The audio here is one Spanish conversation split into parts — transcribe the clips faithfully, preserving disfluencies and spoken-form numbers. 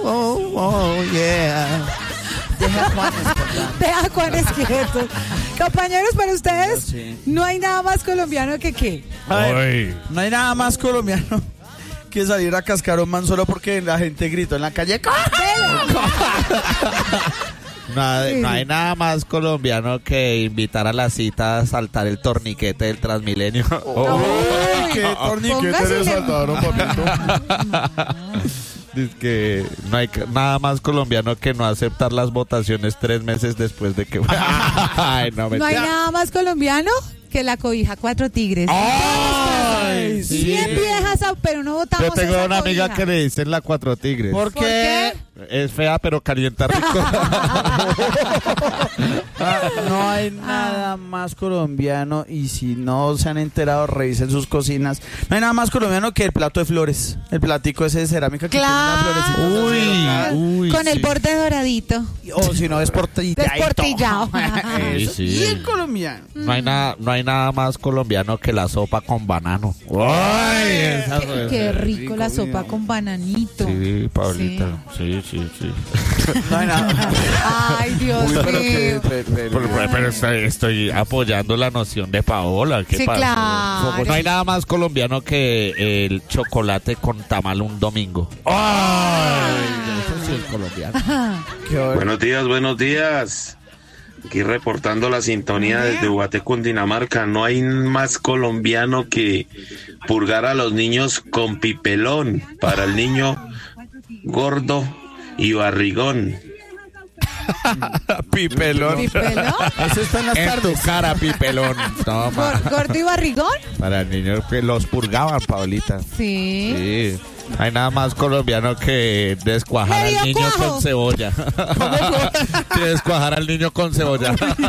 oh, oh, yeah. Deja a Juanes, Deja a Juanes quietos. Compañeros, para ustedes, sí. no hay nada más colombiano que qué. A ver, no hay nada más colombiano que salir a cascar un man solo porque la gente gritó en la calle. No hay, no hay nada más colombiano que invitar a la cita a saltar el torniquete del Transmilenio. Oh, ¿qué torniquete le saltaron, papito? Es que no hay nada más colombiano que no aceptar las votaciones tres meses después de que... Ay, no, no hay nada más colombiano que la cobija Cuatro Tigres. Ay, sí. Bien viejas, pero no votamos. Yo tengo esa una amiga cobija. que le dicen la Cuatro Tigres. ¿Por ¿Por qué? Es fea, pero calienta rico. No hay nada más colombiano y si no se han enterado, revisen sus cocinas. No hay nada más colombiano que el plato de flores. El platico ese de cerámica que Claro. tiene una florecita. Uy, uy, Con sí. el borde doradito. O si no, es portillado. Desportillado. Sí, sí. Bien colombiano. No hay nada, no hay nada más colombiano que la sopa con banano. Ay, esa Qué, fue- qué rico, rico, la sopa bien. con bananito. Sí, Paulita. Sí, sí, sí. No hay nada. Ay, Dios Uy, pero que- mío. pero- pero- Pero, pero estoy, estoy apoyando la noción de Paola. ¿Qué Sí, pasa? claro. No hay nada más colombiano que el chocolate con tamal un domingo. Ay, eso sí es colombiano. Qué bueno. Buenos días, buenos días. Aquí reportando la sintonía desde Ubaté, Cundinamarca. No hay más colombiano que purgar a los niños con pipelón para el niño gordo y barrigón. Pipelón. ¿Pipelón? Eso está en las En tu tardes. cara, Pipelón. Toma. ¿Gor- ¿Gordo y barrigón? Para niños que los purgaban, Paulita. Sí. Sí. No hay nada más colombiano que descuajar ¡Medio al niño cuajo! con cebolla. Que descuajar al niño con cebolla.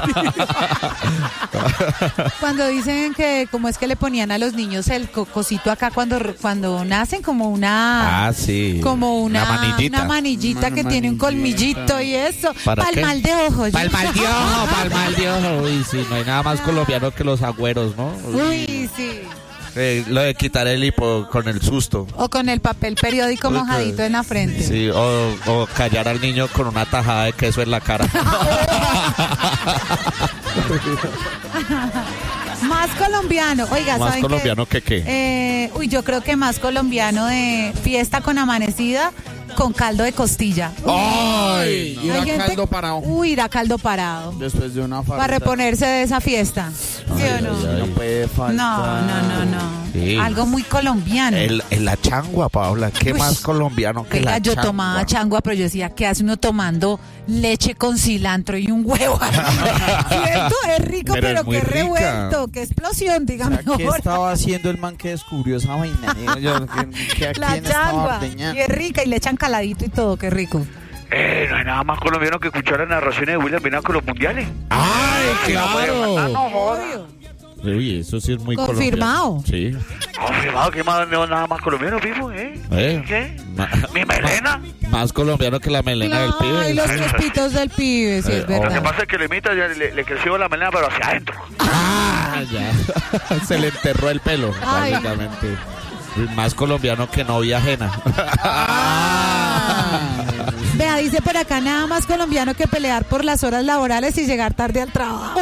Cuando dicen que como es que le ponían a los niños el co- cosito acá cuando cuando nacen como una Ah, sí. como una Una manillita. una manillita que Una tiene un manillita. colmillito y eso ¿Para pa'l qué? mal de ojos. Pa'l mal de ojo, pa'l mal de ojo. Uy, sí, no hay nada más colombiano que los agüeros, ¿no? Uy, sí. Eh, lo de quitar el hipo con el susto. O con el papel periódico Uy, mojadito en la frente. Sí, o, o callar al niño con una tajada de queso en la cara. Más colombiano. Oiga, Más ¿saben colombiano que qué. Eh, uy, yo creo que más colombiano de fiesta con amanecida con caldo de costilla. ¡Ay! Ir Hay a gente- caldo parado. Uy, ir a caldo parado. Después de una farra. Para reponerse de esa fiesta. ¿Sí o no? No puede faltar. No, no, no, no. Sí. Algo muy colombiano. El, el- la changua, Paola. ¿Qué Uy. más colombiano que Oiga, la yo changua? tomaba changua, pero yo decía, ¿qué hace uno tomando leche con cilantro y un huevo? ¿Cierto? Es rico, Pero pero, es muy qué rica. revuelto, qué explosión, dígame. ¿Qué estaba haciendo el man que descubrió esa vaina? Digo yo, ¿que- que a La quién estaba changua. ordeñando? Y es rica y le echan caladito y todo, qué rico. Eh, no hay nada más colombiano que escuchar las narraciones de William Vinasco en los mundiales. ¡Ay, claro! No joda. Uy, eso sí es muy Confirmado. colombiano. Sí. Confirmado que más, no, nada más colombiano, vivo, ¿eh? Eh. ¿Qué? Ma- Mi melena. Más colombiano que la melena del pibe. Ay, los crespitos del pibe, sí, Eh, es Lo que verdad. pasa es que le imita, ya le, le creció la melena, pero hacia adentro. Ah, ya. Se le enterró el pelo, Ay. básicamente. Más colombiano que novia ajena. Vea, dice por acá, nada más colombiano que pelear por las horas laborales y llegar tarde al trabajo.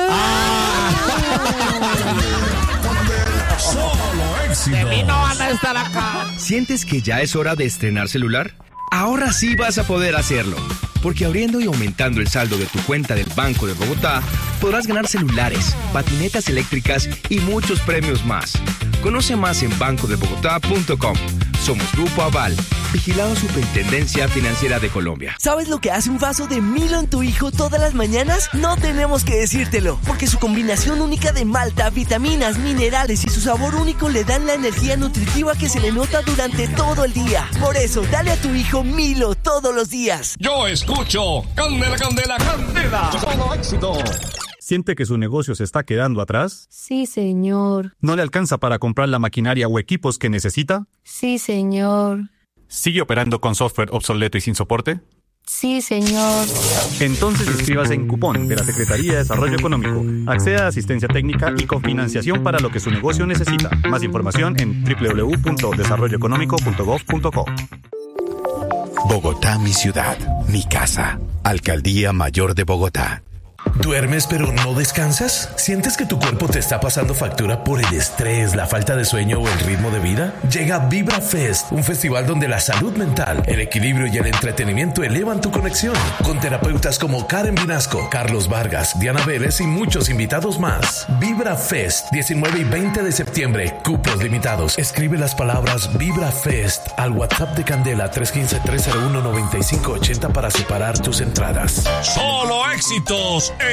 Solo éxito. van a estar acá. ¿Sientes que ya es hora de estrenar celular? Ahora sí vas a poder hacerlo, porque abriendo y aumentando el saldo de tu cuenta del Banco de Bogotá, podrás ganar celulares, patinetas eléctricas y muchos premios más. Conoce más en banco de bogotá punto com. Somos Grupo Aval, vigilado Superintendencia Financiera de Colombia. ¿Sabes lo que hace un vaso de Milo en tu hijo todas las mañanas? No tenemos que decírtelo, porque su combinación única de malta, vitaminas, minerales y su sabor único le dan la energía nutritiva que se le nota durante todo el día. Por eso, dale a tu hijo Milo todos los días. Yo escucho Candela, Candela, Candela. Solo éxito. ¿Siente que su negocio se está quedando atrás? Sí, señor. ¿No le alcanza para comprar la maquinaria o equipos que necesita? Sí, señor. ¿Sigue operando con software obsoleto y sin soporte? Sí, señor. Entonces inscríbase en Cupón de la Secretaría de Desarrollo Económico. Acceda a asistencia técnica y cofinanciación para lo que su negocio necesita. Más información en doble u doble u doble u punto desarrollo económico punto gov punto co. Bogotá, mi ciudad, mi casa. Alcaldía Mayor de Bogotá. ¿Duermes pero no descansas? ¿Sientes que tu cuerpo te está pasando factura por el estrés, la falta de sueño o el ritmo de vida? Llega Vibra Fest, un festival donde la salud mental, el equilibrio y el entretenimiento elevan tu conexión. Con terapeutas como Karen Vinasco, Carlos Vargas, Diana Vélez y muchos invitados más. Vibra Fest, diecinueve y veinte de septiembre, cupos limitados. Escribe las palabras Vibra Fest al WhatsApp de Candela tres uno cinco, tres cero uno, nueve cinco ocho cero para separar tus entradas. Solo éxitos